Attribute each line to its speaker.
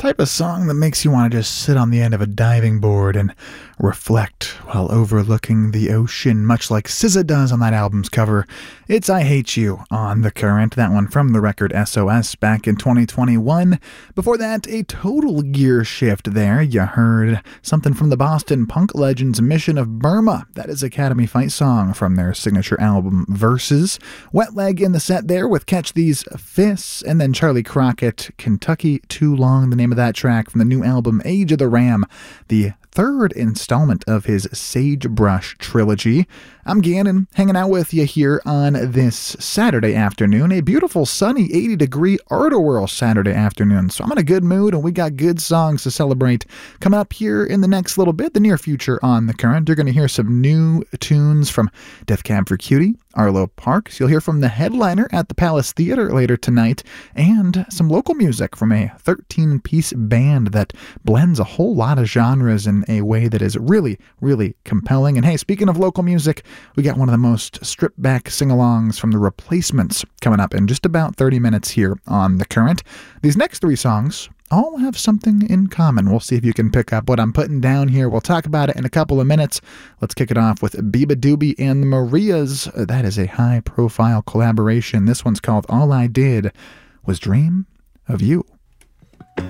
Speaker 1: Type of song that makes you want to just sit on the end of a diving board and reflect while overlooking the ocean, much like SZA does on that album's cover. It's I Hate You on The Current, that one from the record SOS back in 2021. Before that, a total gear shift there. You heard something from the Boston punk legends Mission of Burma. That is Academy Fight song from their signature album Versus. Wet Leg in the set there with Catch These Fists, and then Charlie Crockett, Kentucky Too Long, the name of that track from the new album Age of the Ram, the third installment of his Sagebrush trilogy. I'm Gannon, hanging out with you here on this Saturday afternoon, a beautiful sunny 80-degree Art-A-Whirl Saturday afternoon. So I'm in a good mood, and we got good songs to celebrate coming up here in the next little bit, the near future on The Current. You're going to hear some new tunes from Death Cab for Cutie, Arlo Parks. You'll hear from the headliner at the Palace Theater later tonight, and some local music from a 13-piece band that blends a whole lot of genres in a way that is really, really compelling. And hey, speaking of local music, we got one of the most stripped-back sing-alongs from The Replacements coming up in just about 30 minutes here on The Current. These next three songs all have something in common. We'll see if you can pick up what I'm putting down here. We'll talk about it in a couple of minutes. Let's kick it off with Biba Doobie and the Marias. That is a high-profile collaboration. This one's called All I Did Was Dream of You.